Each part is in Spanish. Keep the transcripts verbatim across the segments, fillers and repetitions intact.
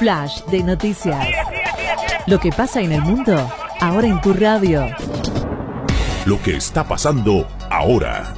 Flash de noticias. Lo que pasa en el mundo, ahora en tu radio. Lo que está pasando ahora.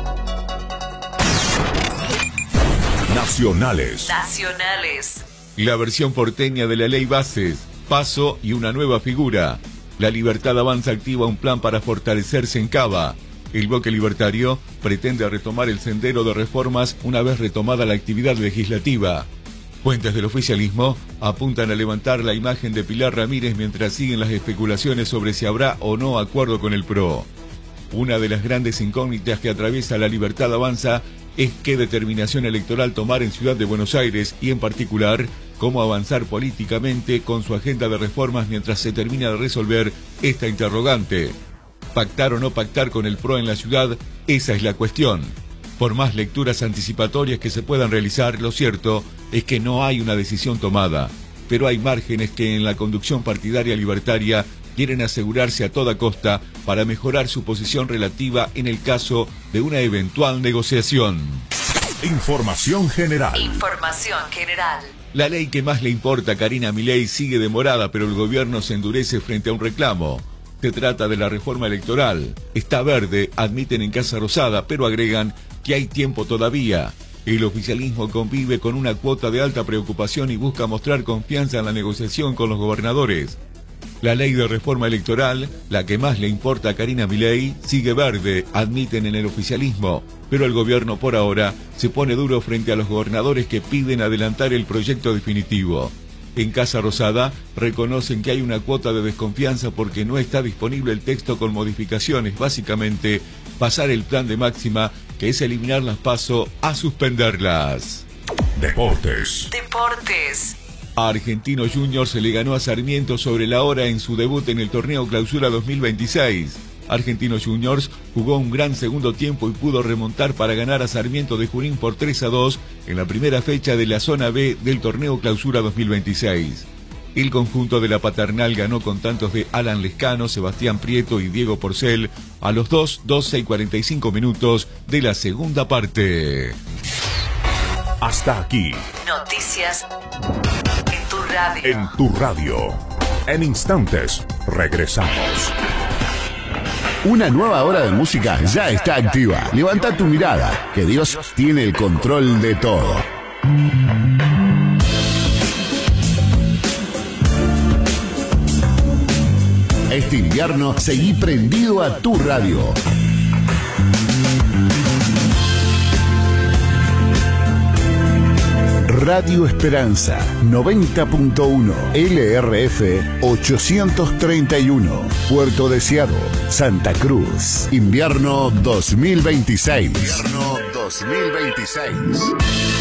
Nacionales. Nacionales. La versión porteña de la ley Bases, paso y una nueva figura. La Libertad Avanza activa un plan para fortalecerse en Cava. El bloque libertario pretende retomar el sendero de reformas una vez retomada la actividad legislativa. Fuentes del oficialismo apuntan a levantar la imagen de Pilar Ramírez mientras siguen las especulaciones sobre si habrá o no acuerdo con el P R O. Una de las grandes incógnitas que atraviesa la Libertad Avanza es qué determinación electoral tomar en Ciudad de Buenos Aires y, en particular, cómo avanzar políticamente con su agenda de reformas mientras se termina de resolver esta interrogante. ¿Pactar o no pactar con el P R O en la ciudad? Esa es la cuestión. Por más lecturas anticipatorias que se puedan realizar, lo cierto es que no hay una decisión tomada, pero hay márgenes que en la conducción partidaria libertaria quieren asegurarse a toda costa para mejorar su posición relativa en el caso de una eventual negociación. Información general. Información general. La ley que más le importa a Karina Milei sigue demorada, pero el gobierno se endurece frente a un reclamo. Se trata de la reforma electoral. Está verde, admiten en Casa Rosada, pero agregan que hay tiempo todavía. El oficialismo convive con una cuota de alta preocupación y busca mostrar confianza en la negociación con los gobernadores. La ley de reforma electoral, la que más le importa a Karina Milei, sigue verde, admiten en el oficialismo, pero el gobierno por ahora se pone duro frente a los gobernadores que piden adelantar el proyecto definitivo. En Casa Rosada reconocen que hay una cuota de desconfianza porque no está disponible el texto con modificaciones, básicamente pasar el plan de máxima, que es eliminar las PASO, a suspenderlas. Deportes. Deportes. A Argentino Juniors se le ganó a Sarmiento sobre la hora en su debut en el torneo Clausura dos mil veintiséis. Argentino Juniors jugó un gran segundo tiempo y pudo remontar para ganar a Sarmiento de Junín por tres a dos en la primera fecha de la zona B del torneo Clausura dos mil veintiséis. El conjunto de la Paternal ganó con tantos de Alan Lescano, Sebastián Prieto y Diego Porcel a los dos, doce y cuarenta y cinco minutos de la segunda parte. Hasta aquí. Noticias en tu radio. En tu radio. En instantes, regresamos. Una nueva hora de música ya está activa. Levanta tu mirada, que Dios tiene el control de todo. Este invierno seguí prendido a tu radio. Radio Esperanza noventa punto uno, L R F ochocientos treinta y uno, Puerto Deseado, Santa Cruz. Invierno dos mil veintiséis. Invierno dos mil veintiséis.